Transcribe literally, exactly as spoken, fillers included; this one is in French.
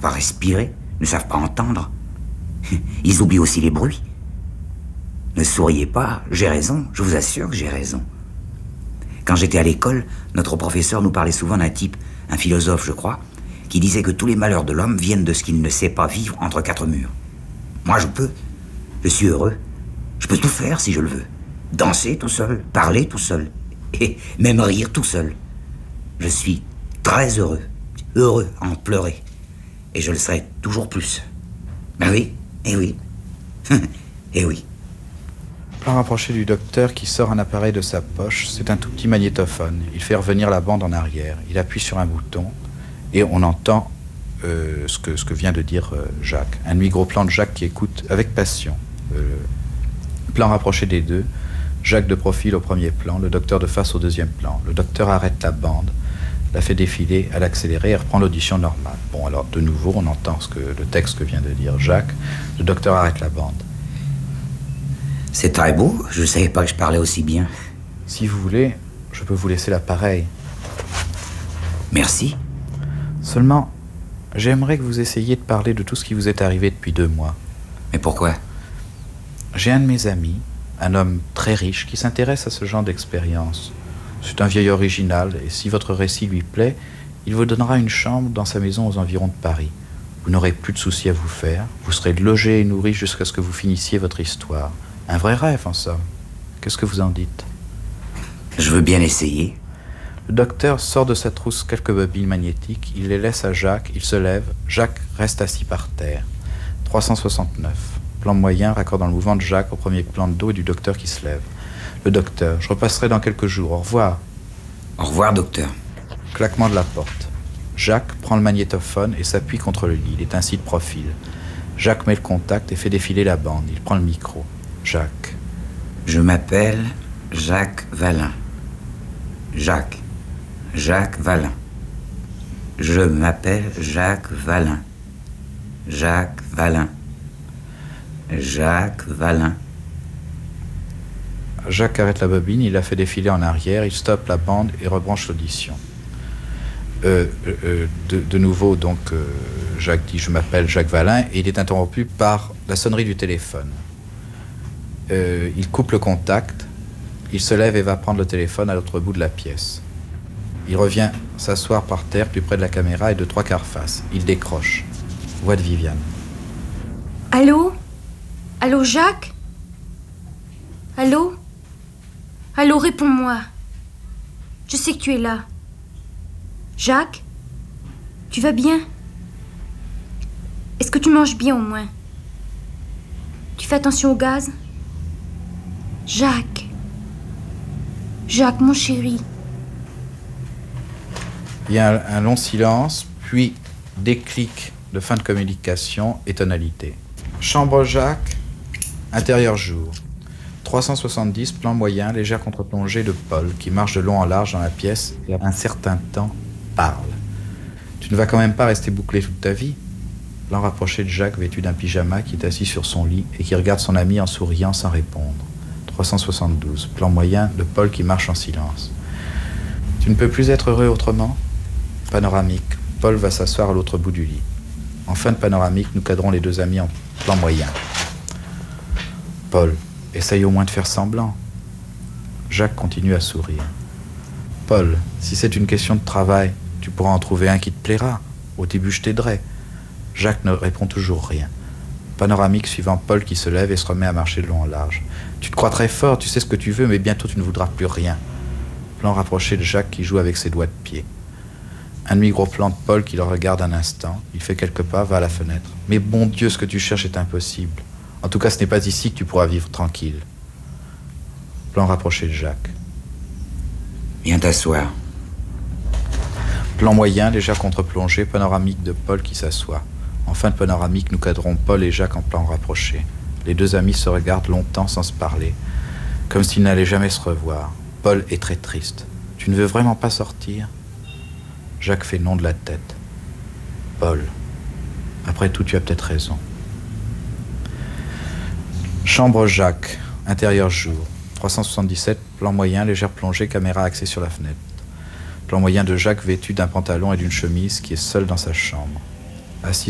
pas respirer, ne savent pas entendre. Ils oublient aussi les bruits. Ne souriez pas, j'ai raison, je vous assure que j'ai raison. Quand j'étais à l'école, notre professeur nous parlait souvent d'un type, un philosophe je crois, qui disait que tous les malheurs de l'homme viennent de ce qu'il ne sait pas vivre entre quatre murs. Moi je peux, je suis heureux, je peux tout faire si je le veux. Danser tout seul, parler tout seul, et même rire tout seul. Je suis très heureux, heureux à en pleurer, et je le serai toujours plus. Ben oui, eh oui, eh oui. Plan rapproché du docteur qui sort un appareil de sa poche. C'est un tout petit magnétophone. Il fait revenir la bande en arrière. Il appuie sur un bouton et on entend euh, ce, que, ce que vient de dire euh, Jacques. Un demi-gros plan de Jacques qui écoute avec passion. Euh, plan rapproché des deux. Jacques de profil au premier plan, le docteur de face au deuxième plan. Le docteur arrête la bande, la fait défiler à l'accéléré et reprend l'audition normale. Bon, alors de nouveau, on entend ce que, le texte que vient de dire Jacques. Le docteur arrête la bande. C'est très beau, je ne savais pas que je parlais aussi bien. Si vous voulez, je peux vous laisser l'appareil. Merci. Seulement, j'aimerais que vous essayiez de parler de tout ce qui vous est arrivé depuis deux mois. Mais pourquoi ? J'ai un de mes amis, un homme très riche, qui s'intéresse à ce genre d'expérience. C'est un vieil original, et si votre récit lui plaît, il vous donnera une chambre dans sa maison aux environs de Paris. Vous n'aurez plus de soucis à vous faire, vous serez logé et nourri jusqu'à ce que vous finissiez votre histoire. Un vrai rêve, en somme. Qu'est-ce que vous en dites ? Je veux bien essayer. Le docteur sort de sa trousse quelques bobines magnétiques, il les laisse à Jacques, il se lève, Jacques reste assis par terre. trois cent soixante-neuf. Plan moyen, raccordant le mouvement de Jacques au premier plan de dos et du docteur qui se lève. Le docteur, je repasserai dans quelques jours, au revoir. Au revoir, docteur. Claquement de la porte. Jacques prend le magnétophone et s'appuie contre le lit, il est ainsi de profil. Jacques met le contact et fait défiler la bande, il prend le micro. Jacques. Je m'appelle Jacques Vallin. Jacques. Jacques Vallin. Je m'appelle Jacques Vallin. Jacques Vallin. Jacques Vallin. Jacques arrête la bobine, il la fait défiler en arrière, il stoppe la bande et rebranche l'audition. Euh, euh, de, de nouveau, donc, euh, Jacques dit « Je m'appelle Jacques Vallin » et il est interrompu par la sonnerie du téléphone. Euh, il coupe le contact, il se lève et va prendre le téléphone à l'autre bout de la pièce. Il revient s'asseoir par terre plus près de la caméra et de trois quarts face. Il décroche. Voix de Viviane. Allô ? Allô, Jacques ? Allô ? Allô, réponds-moi. Je sais que tu es là. Jacques ? Tu vas bien ? Est-ce que tu manges bien au moins ? Tu fais attention au gaz ? Jacques. Jacques, mon chéri. Il y a un, un long silence, puis déclic de fin de communication et tonalité. Chambre Jacques, intérieur jour. trois cent soixante-dix, plan moyen, légère contre-plongée de Paul, qui marche de long en large dans la pièce et un certain temps parle. Tu ne vas quand même pas rester bouclé toute ta vie ? Plan rapproché de Jacques vêtu d'un pyjama qui est assis sur son lit et qui regarde son ami en souriant sans répondre. trois cent soixante-douze, plan moyen de Paul qui marche en silence. Tu ne peux plus être heureux autrement ? Panoramique, Paul va s'asseoir à l'autre bout du lit. En fin de panoramique, nous cadrons les deux amis en plan moyen. Paul, essaye au moins de faire semblant. Jacques continue à sourire. Paul, si c'est une question de travail, tu pourras en trouver un qui te plaira. Au début, je t'aiderai. Jacques ne répond toujours rien. Panoramique suivant Paul qui se lève et se remet à marcher de long en large. Tu te crois très fort, tu sais ce que tu veux, mais bientôt tu ne voudras plus rien. Plan rapproché de Jacques qui joue avec ses doigts de pied. Un demi-gros plan de Paul qui le regarde un instant. Il fait quelques pas, va à la fenêtre. Mais bon Dieu, ce que tu cherches est impossible. En tout cas, ce n'est pas ici que tu pourras vivre tranquille. Plan rapproché de Jacques. Viens t'asseoir. Plan moyen, légère contre-plongée, panoramique de Paul qui s'assoit. En fin de panoramique, nous cadrons Paul et Jacques en plan rapproché. Les deux amis se regardent longtemps sans se parler, comme s'ils n'allaient jamais se revoir. Paul est très triste. « Tu ne veux vraiment pas sortir ?» Jacques fait non de la tête. Paul, après tout, tu as peut-être raison. Chambre Jacques, intérieur jour. trois cent soixante-dix-sept, plan moyen, légère plongée, caméra axée sur la fenêtre. Plan moyen de Jacques vêtu d'un pantalon et d'une chemise qui est seul dans sa chambre. Assis